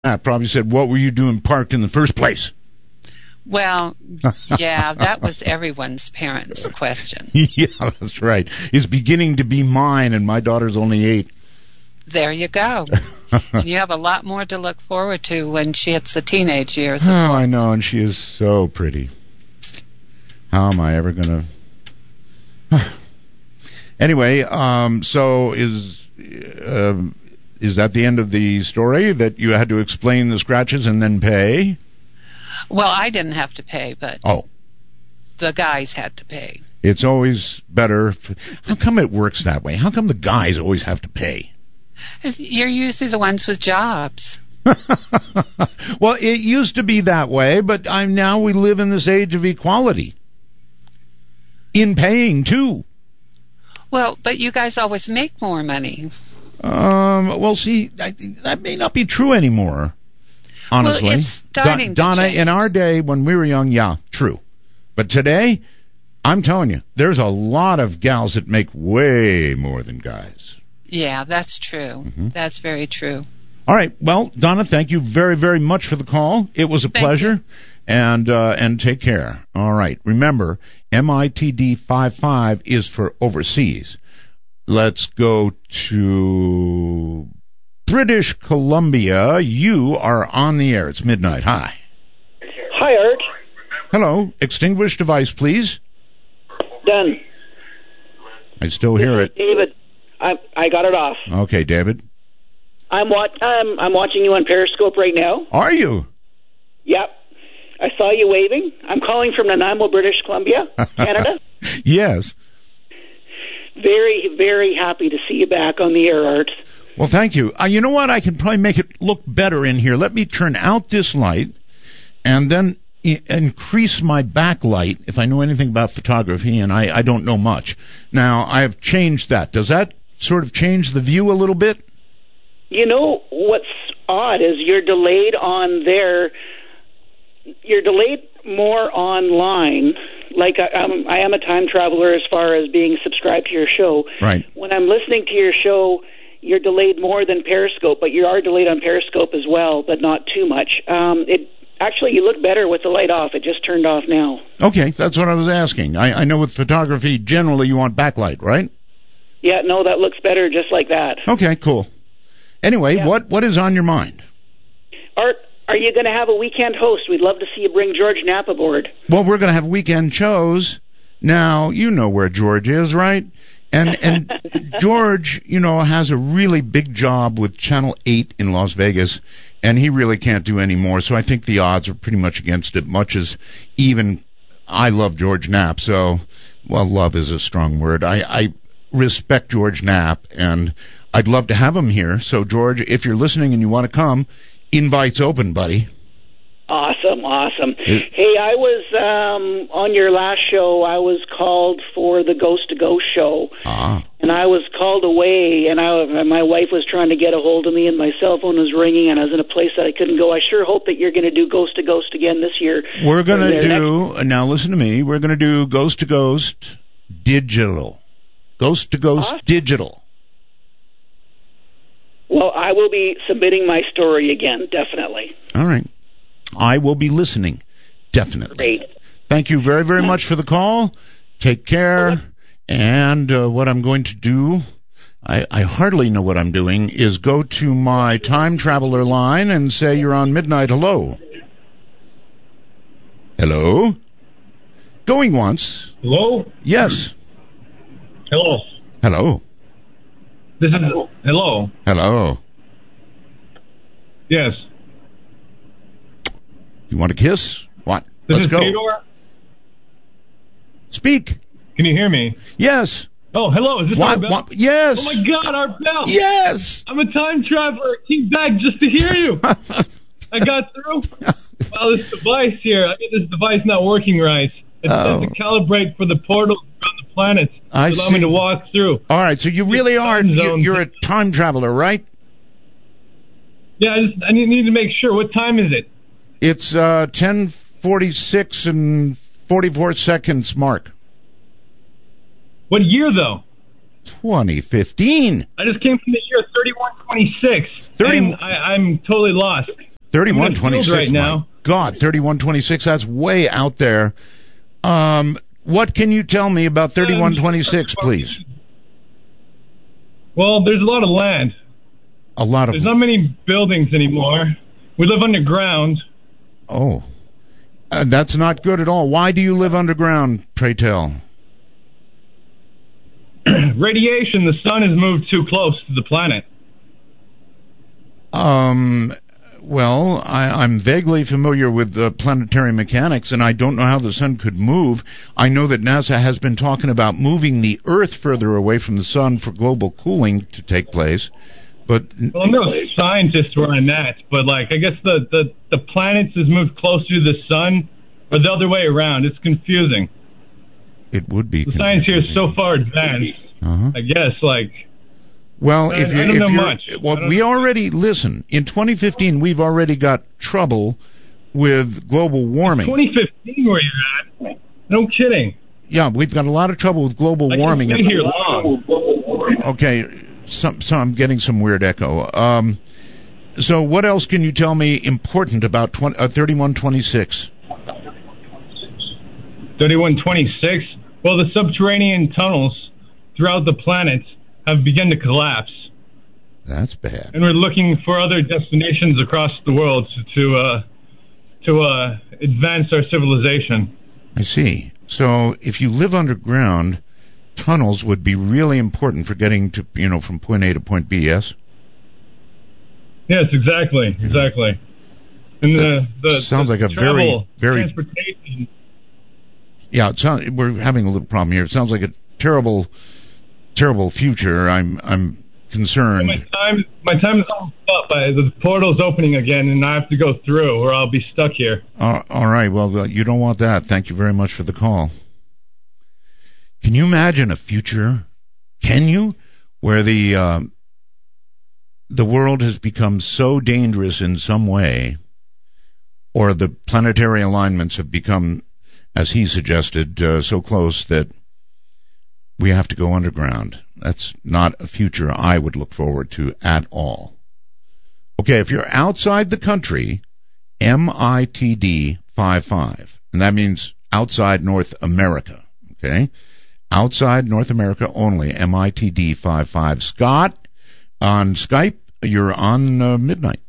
I probably said, what were you doing parked in the first place? Well, yeah, that was everyone's parents' question. Yeah, that's right. It's beginning to be mine, and my daughter's only 8. There you go. And you have a lot more to look forward to when she hits the teenage years. Oh, I know, and she is so pretty. How am I ever going to... Anyway, so is that the end of the story, that you had to explain the scratches and then pay? Well, I didn't have to pay, but the guys had to pay. It's always better. How come it works that way? How come the guys always have to pay? You're usually the ones with jobs. Well, it used to be that way, but now we live in this age of equality. In paying, too. Well, but you guys always make more money. Well, see, that may not be true anymore, honestly. Well, it's starting to Donna, change. in our day, when we were young, yeah, true. But today, I'm telling you, there's a lot of gals that make way more than guys. Yeah, that's true. Mm-hmm. That's very true. All right. Well, Donna, thank you very, very much for the call. It was a pleasure. And take care. All right. Remember, MITD 55 is for overseas. Let's go to British Columbia. You are on the air. It's midnight. Hi. Hi, Art. Hello. Extinguish device, please. Done. I still hear it. David, I got it off. Okay, David. I'm watching you on Periscope right now. Are you? Yep. I saw you waving. I'm calling from Nanaimo, British Columbia, Canada. Yes. Very, very happy to see you back on the air, Art. Well, thank you. You know what? I can probably make it look better in here. Let me turn out this light and then increase my backlight if I know anything about photography, and I don't know much. Now, I have changed that. Does that sort of change the view a little bit? You know what's odd is you're delayed on there. You're delayed more online. Like I am a time traveler as far as being subscribed to your show. Right. When I'm listening to your show, you're delayed more than Periscope, but you are delayed on Periscope as well, but not too much. Actually, you look better with the light off. It just turned off now. Okay, that's what I was asking. I know with photography, generally you want backlight, right? Yeah, no, that looks better just like that. Okay, cool. Anyway, yeah. What is on your mind? Art, are you going to have a weekend host? We'd love to see you bring George Knapp aboard. Well, we're going to have weekend shows. Now, you know where George is, right? And George, has a really big job with Channel 8 in Las Vegas, and he really can't do any more. So I think the odds are pretty much against it, much as even I love George Knapp. So, well, love is a strong word. I respect George Knapp, and I'd love to have him here. So, George, if you're listening and you want to come, invite's open, buddy. Awesome. Hey, I was on your last show. I was called for the Ghost to Ghost show, and I was called away. And my wife was trying to get a hold of me, and my cell phone was ringing, and I was in a place that I couldn't go. I sure hope that you're going to do Ghost to Ghost again this year. We're going to do now. Listen to me. We're going to do Ghost to Ghost digital. Ghost to Ghost digital. Well, I will be submitting my story again, definitely. All right. I will be listening, definitely. Great. Thank you very, very much for the call. Take care. And what I'm going to do, I hardly know what I'm doing, is go to my time traveler line and say you're on midnight. Hello. Hello. Going once. Hello? Yes. Hello. Hello. This is hello. Hello. Yes. You want a kiss? What? This Let's is go. Theodore. Speak. Can you hear me? Yes. Oh, hello. Is this Art Bell? Yes. Oh my God, Art Bell. Yes. I'm a time traveler. Came back just to hear you. I got through. Wow, this device here. I get this device not working right. It says to calibrate for the portals around the planets. Allow me to walk through. All right, so you really are. You're a time traveler, right? Yeah, I need to make sure. What time is it? It's 10:46 and 44 seconds, Mark. What year, though? 2015. I just came from the year 3126. And I'm totally lost. 3126 right now. God, 3126, that's way out there. What can you tell me about 3126, please? Well, there's a lot of land. There's not many buildings anymore. We live underground. Oh. That's not good at all. Why do you live underground, pray tell? Radiation. The sun has moved too close to the planet. Well, I'm vaguely familiar with planetary mechanics, and I don't know how the sun could move. I know that NASA has been talking about moving the Earth further away from the sun for global cooling to take place. But well, no scientists were on that, but I guess the planets has moved closer to the sun, or the other way around. It's confusing. It would be. The science here is so far advanced. I guess Well, I don't know much. Well, we already listen. In 2015, we've already got trouble with global warming. 2015, where you're at? No kidding. Yeah, we've got a lot of trouble with global warming. I can't stay here long. Okay, so I'm getting some weird echo. So what else can you tell me important about 3126? 3126? Well, the subterranean tunnels throughout the planet have begun to collapse. That's bad. And we're looking for other destinations across the world to advance our civilization. I see. So if you live underground, tunnels would be really important for getting to, from point A to point B, yes? Yes, exactly. And the sounds like a travel, very transportation. Yeah, we're having a little problem here. It sounds like a terrible future. I'm concerned. My time is almost up. The portal's opening again, and I have to go through, or I'll be stuck here. All right. Well, you don't want that. Thank you very much for the call. Can you imagine a future? Can you, where the world has become so dangerous in some way, or the planetary alignments have become, as he suggested, so close that we have to go underground? That's not a future I would look forward to at all. Okay, if you're outside the country, MITD 55, and that means outside North America, okay? Outside North America only, MITD 55. Scott, on Skype, you're on midnight.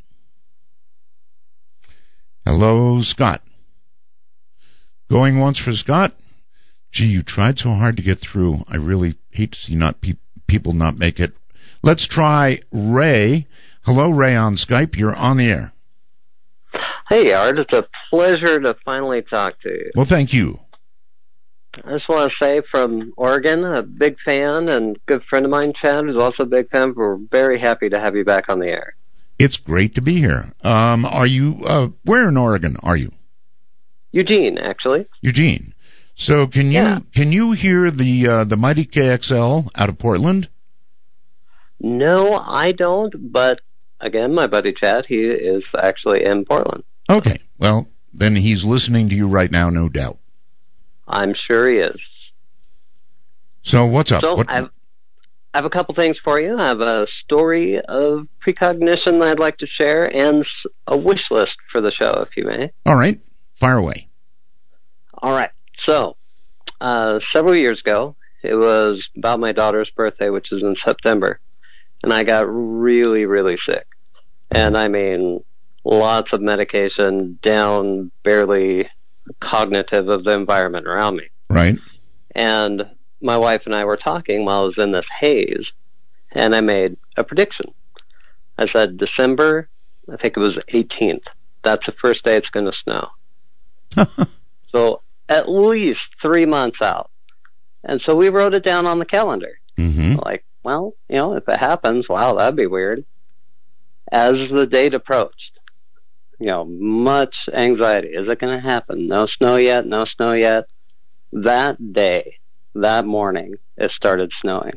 Hello, Scott. Going once for Scott? Gee, you tried so hard to get through. I really hate to see people not make it. Let's try Ray. Hello, Ray on Skype. You're on the air. Hey, Art. It's a pleasure to finally talk to you. Well, thank you. I just want to say from Oregon, a big fan and good friend of mine, Chad, who's also a big fan. We're very happy to have you back on the air. It's great to be here. Are you, where in Oregon are you? Eugene, actually. Eugene. So can you hear the mighty KXL out of Portland? No, I don't, but again, my buddy Chad, he is actually in Portland. Okay, well, then he's listening to you right now, no doubt. I'm sure he is. So what's up? So I have a couple things for you. I have a story of precognition that I'd like to share and a wish list for the show, if you may. All right, fire away. All right. So, several years ago, it was about my daughter's birthday, which is in September, and I got really, really sick. And I mean, lots of medication, down, barely cognitive of the environment around me. Right. And my wife and I were talking while I was in this haze, and I made a prediction. I said, December, I think it was 18th. That's the first day it's going to snow. So, at least 3 months out. And so we wrote it down on the calendar. Mm-hmm. Like, well, if it happens, wow, that'd be weird. As the date approached, much anxiety. Is it going to happen? No snow yet, no snow yet. That day, that morning, it started snowing.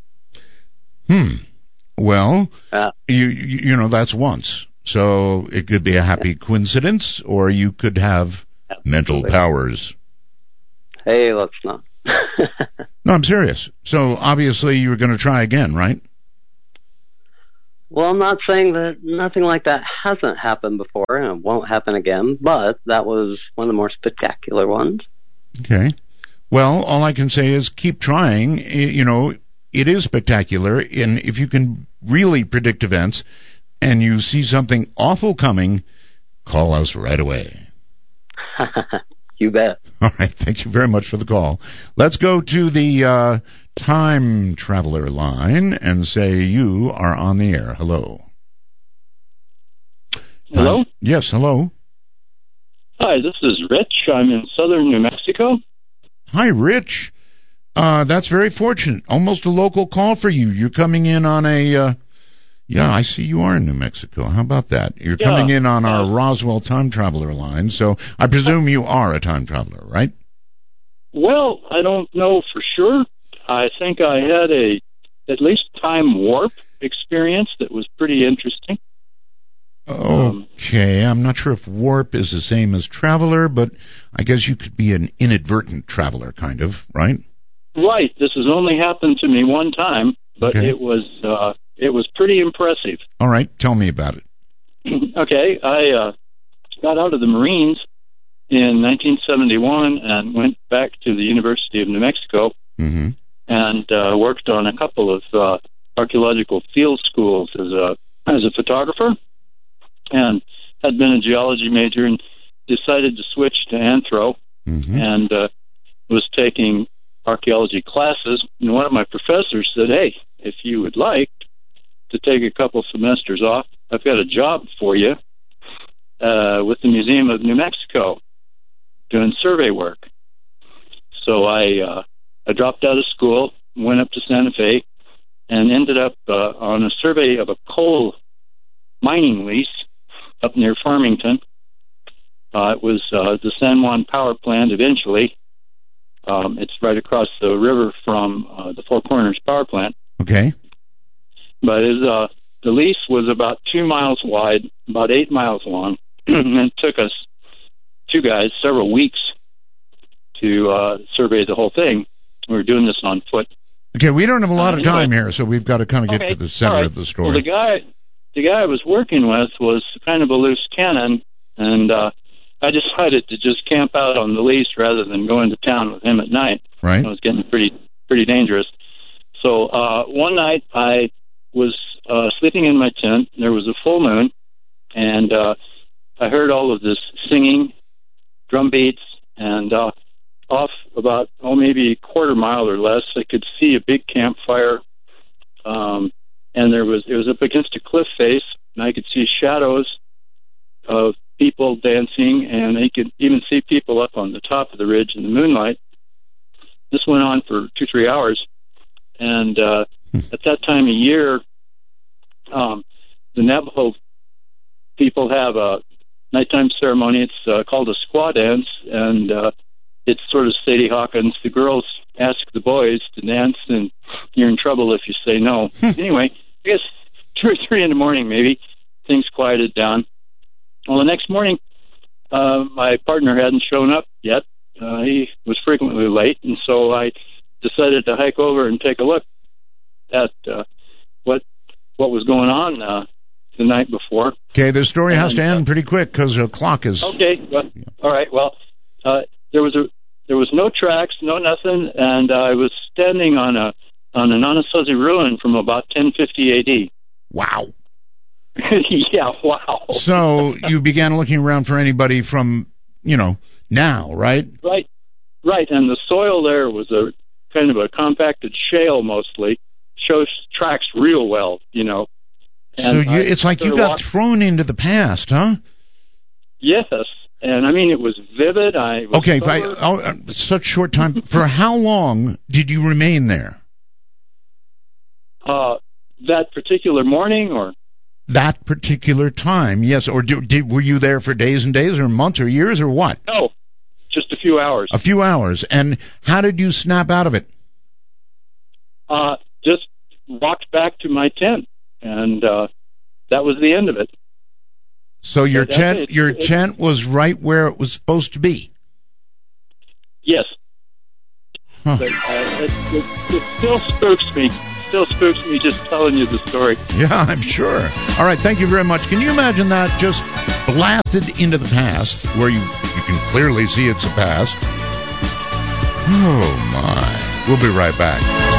Well, that's once. So it could be a happy coincidence, or you could have mental powers. Hey, let's not. No, I'm serious. So obviously you were going to try again, right? Well, I'm not saying that nothing like that hasn't happened before and it won't happen again, but that was one of the more spectacular ones. Okay. Well, all I can say is keep trying. You know, it is spectacular, and if you can really predict events and you see something awful coming, call us right away. You bet. All right. Thank you very much for the call. Let's go to the time traveler line and say you are on the air. Hello. Hello? Yes, hello. Hi, this is Rich. I'm in southern New Mexico. Hi, Rich. That's very fortunate. Almost a local call for you. You're coming in on a... yeah, I see you are in New Mexico. How about that? You're coming in on our Roswell time traveler line, so I presume you are a time traveler, right? Well, I don't know for sure. I think I had at least time warp experience that was pretty interesting. Okay, I'm not sure if warp is the same as traveler, but I guess you could be an inadvertent traveler, kind of, right? Right. This has only happened to me one time, but Okay. it was pretty impressive. All right, tell me about it. Okay, I got out of the Marines in 1971 and went back to the University of New Mexico Mm-hmm. and worked on a couple of archaeological field schools as a photographer, and had been a geology major and decided to switch to anthro, and was taking archaeology classes. And one of my professors said, "Hey, if you would like to take a couple semesters off, I've got a job for you with the Museum of New Mexico doing survey work." So I dropped out of school, went up to Santa Fe, and ended up on a survey of a coal mining lease up near Farmington. It was the San Juan Power Plant eventually. It's right across the river from the Four Corners Power Plant. Okay. But the lease was about 2 miles wide, about 8 miles long, and it took us two guys several weeks to survey the whole thing. We were doing this on foot. Okay, we don't have a lot of time here, so we've got to kind of get to the center of the story. Well, the guy I was working with was kind of a loose cannon, and I decided to just camp out on the lease rather than go into town with him at night. Right. It was getting pretty dangerous. So one night I was sleeping in my tent. There was a full moon, and I heard all of this singing, drum beats, and off about, maybe a quarter mile or less, I could see a big campfire, and it was up against a cliff face, and I could see shadows of people dancing, and I could even see people up on the top of the ridge in the moonlight. This went on for 2-3 hours, and at that time of year, the Navajo people have a nighttime ceremony. It's called a squaw dance, and it's sort of Sadie Hawkins. The girls ask the boys to dance, and you're in trouble if you say no. Anyway, I guess 2 or 3 in the morning, maybe, things quieted down. Well, the next morning, my partner hadn't shown up yet. He was frequently late, and so I decided to hike over and take a look at what was going on the night before. Okay, the story has to end pretty quick because the clock is... Okay, well, all right. Well, there was no tracks, no nothing, and I was standing on an Anasazi ruin from about 1050 A.D. Wow. Yeah, wow. So you began looking around for anybody from, now, right? Right, and the soil there was a kind of a compacted shale mostly, shows tracks real well, And so it's like you got thrown into the past, huh? Yes, and I mean it was vivid. Such short time. For how long did you remain there? That particular morning, or that particular time, yes. Or were you there for days and days, or months, or years, or what? No, just a few hours. A few hours. And how did you snap out of it? Just walked back to my tent, and that was the end of it. So your tent was right where it was supposed to be? Yes. But it still spooks me. Still spooks me just telling you the story. Yeah, I'm sure. All right, thank you very much. Can you imagine that just blasted into the past, where you can clearly see it's a past? Oh, my. We'll be right back.